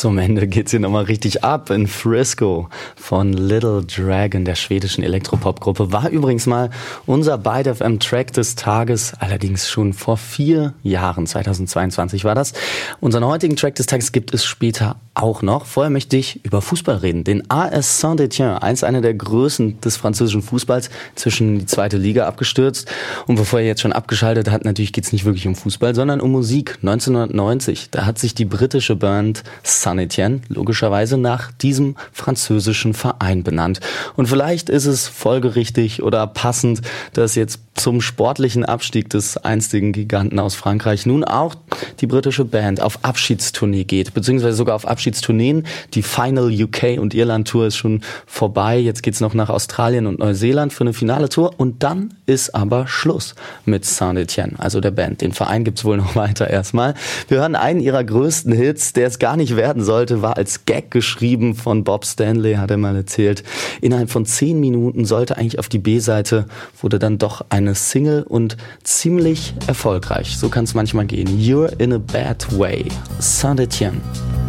Zum Ende geht's hier nochmal richtig ab in Frisco von Little Dragon, der schwedischen Elektropop-Gruppe. War übrigens mal unser Byte FM Track des Tages, allerdings schon vor 4 Jahren, 2022 war das. Unseren heutigen Track des Tages gibt es später auch noch. Vorher möchte ich über Fußball reden. Den AS Saint-Étienne, einer der Größen des französischen Fußballs, zwischen die 2. Liga abgestürzt. Und bevor ihr jetzt schon abgeschaltet habt, natürlich geht's nicht wirklich um Fußball, sondern um Musik. 1990, da hat sich die britische Band Saint-Étienne logischerweise nach diesem französischen Verein benannt. Und vielleicht ist es folgerichtig oder passend, dass jetzt zum sportlichen Abstieg des einstigen Giganten aus Frankreich nun auch die britische Band auf Abschiedstournee geht, beziehungsweise sogar auf Abschiedstourneen. Die Final UK und Irland Tour ist schon vorbei. Jetzt geht's noch nach Australien und Neuseeland für eine finale Tour. Und dann ist aber Schluss mit Saint-Étienne, also der Band. Den Verein gibt's wohl noch weiter erstmal. Wir hören einen ihrer größten Hits, der es gar nicht werden sollte, war als Gag geschrieben von Bob Stanley, hat er mal erzählt. Innerhalb von 10 Minuten sollte eigentlich auf die B-Seite, wurde dann doch eine Single und ziemlich erfolgreich. So kann es manchmal gehen. You're in a bad way. Saint-Étienne.